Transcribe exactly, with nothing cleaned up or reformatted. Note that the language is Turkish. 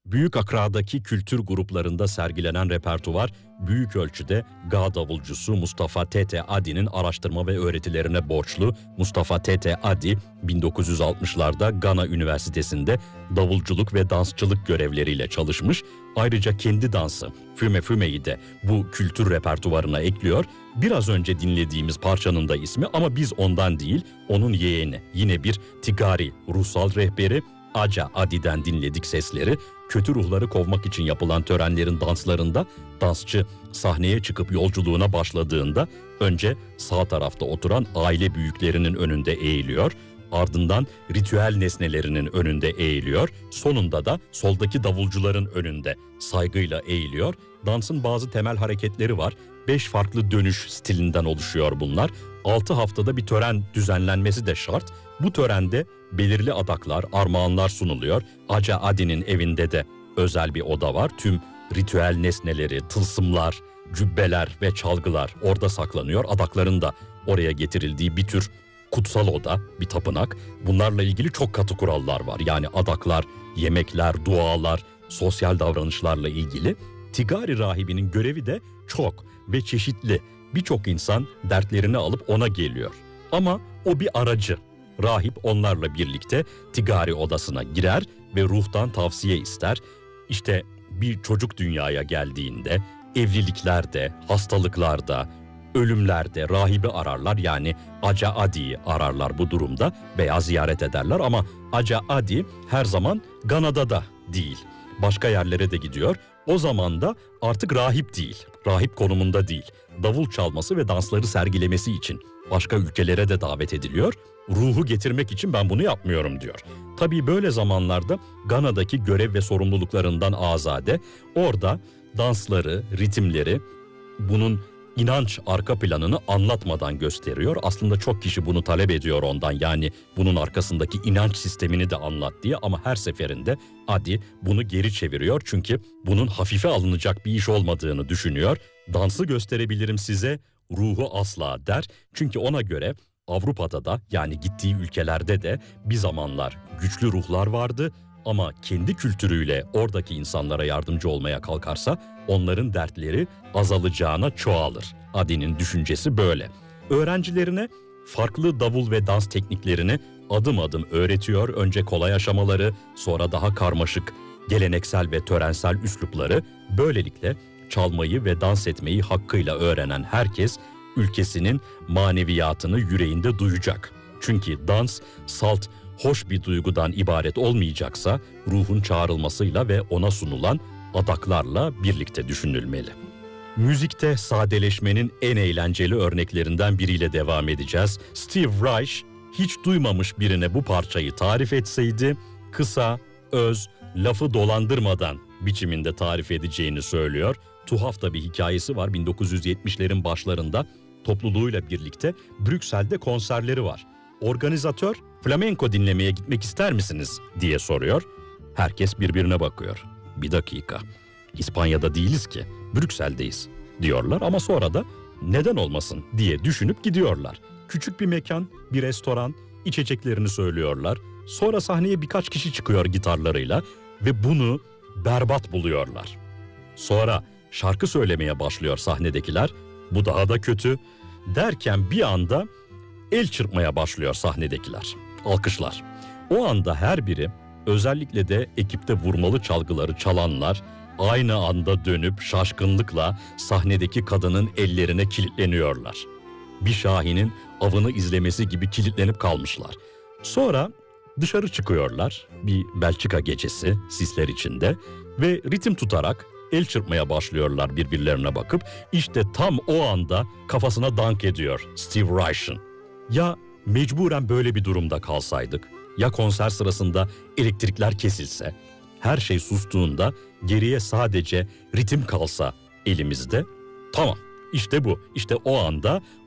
Büyük Akra'daki kültür gruplarında sergilenen repertuvar, büyük ölçüde Ga davulcusu Mustafa Tete Adi'nin araştırma ve öğretilerine borçlu. Mustafa Tete Adi, bin dokuz yüz altmışlarda Gana Üniversitesi'nde davulculuk ve dansçılık görevleriyle çalışmış. Ayrıca kendi dansı Füme Füme'yi de bu kültür repertuvarına ekliyor. Biraz önce dinlediğimiz parçanın da ismi, ama biz ondan değil, onun yeğeni, yine bir tigari, ruhsal rehberi Aca Adi'den dinledik sesleri. Kötü ruhları kovmak için yapılan törenlerin danslarında dansçı sahneye çıkıp yolculuğuna başladığında önce sağ tarafta oturan aile büyüklerinin önünde eğiliyor. Ardından ritüel nesnelerinin önünde eğiliyor. Sonunda da soldaki davulcuların önünde saygıyla eğiliyor. Dansın bazı temel hareketleri var. Beş farklı dönüş stilinden oluşuyor bunlar. Altı haftada bir tören düzenlenmesi de şart. Bu törende belirli adaklar, armağanlar sunuluyor. Aca Adi'nin evinde de özel bir oda var. Tüm ritüel nesneleri, tılsımlar, cübbeler ve çalgılar orada saklanıyor. Adakların da oraya getirildiği bir tür kutsal oda, bir tapınak. Bunlarla ilgili çok katı kurallar var. Yani adaklar, yemekler, dualar, sosyal davranışlarla ilgili. Tigari rahibinin görevi de çok ve çeşitli. Birçok insan dertlerini alıp ona geliyor. Ama o bir aracı. Rahip onlarla birlikte tigari odasına girer ve ruhtan tavsiye ister. İşte bir çocuk dünyaya geldiğinde, evliliklerde, hastalıklarda, ölümlerde rahibi ararlar, yani Aca Adi'yi ararlar bu durumda veya ziyaret ederler. Ama Aca Adi her zaman Gana'da da değil, başka yerlere de gidiyor. O zaman da artık rahip değil, rahip konumunda değil. Davul çalması ve dansları sergilemesi için başka ülkelere de davet ediliyor. Ruhu getirmek için ben bunu yapmıyorum diyor. Tabii böyle zamanlarda Gana'daki görev ve sorumluluklarından azade, orada dansları, ritimleri, bunun inanç arka planını anlatmadan gösteriyor. Aslında çok kişi bunu talep ediyor ondan, yani bunun arkasındaki inanç sistemini de anlat diye, ama her seferinde Adi bunu geri çeviriyor. Çünkü bunun hafife alınacak bir iş olmadığını düşünüyor. Dansı gösterebilirim size, ruhu asla der. Çünkü ona göre Avrupa'da da, yani gittiği ülkelerde de bir zamanlar güçlü ruhlar vardı. Ama kendi kültürüyle oradaki insanlara yardımcı olmaya kalkarsa onların dertleri azalacağına çoğalır. Adi'nin düşüncesi böyle. Öğrencilerine farklı davul ve dans tekniklerini adım adım öğretiyor. Önce kolay aşamaları, sonra daha karmaşık, geleneksel ve törensel üslupları. Böylelikle çalmayı ve dans etmeyi hakkıyla öğrenen herkes ülkesinin maneviyatını yüreğinde duyacak. Çünkü dans, salt, hoş bir duygudan ibaret olmayacaksa ruhun çağrılmasıyla ve ona sunulan adaklarla birlikte düşünülmeli. Müzikte sadeleşmenin en eğlenceli örneklerinden biriyle devam edeceğiz. Steve Reich hiç duymamış birine bu parçayı tarif etseydi kısa, öz, lafı dolandırmadan biçiminde tarif edeceğini söylüyor. Tuhaf da bir hikayesi var. bin dokuz yüz yetmişlerin başlarında topluluğuyla birlikte Brüksel'de konserleri var. Organizatör, flamenko dinlemeye gitmek ister misiniz diye soruyor. Herkes birbirine bakıyor. Bir dakika, İspanya'da değiliz ki, Brüksel'deyiz diyorlar, ama sonra da neden olmasın diye düşünüp gidiyorlar. Küçük bir mekan, bir restoran, içeceklerini söylüyorlar. Sonra sahneye birkaç kişi çıkıyor gitarlarıyla ve bunu berbat buluyorlar. Sonra şarkı söylemeye başlıyor sahnedekiler. Bu daha da kötü derken bir anda el çırpmaya başlıyor sahnedekiler. Alkışlar. O anda her biri, özellikle de ekipte vurmalı çalgıları çalanlar, aynı anda dönüp şaşkınlıkla sahnedeki kadının ellerine kilitleniyorlar. Bir şahinin avını izlemesi gibi kilitlenip kalmışlar. Sonra dışarı çıkıyorlar, bir Belçika gecesi sisler içinde, ve ritim tutarak el çırpmaya başlıyorlar birbirlerine bakıp. İşte tam o anda kafasına dank ediyor Steve Reich'ın. Ya mecburen böyle bir durumda kalsaydık? Ya konser sırasında elektrikler kesilse? Her şey sustuğunda geriye sadece ritim kalsa elimizde? Tamam, işte bu. İşte o anda